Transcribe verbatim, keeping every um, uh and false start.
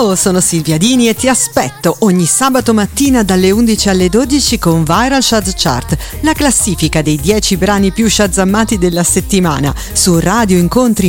Ciao, sono Silvia Dini e ti aspetto ogni sabato mattina dalle undici alle dodici con Viral Shaz Chart, la classifica dei dieci brani più shazammati della settimana, su Radio Incontri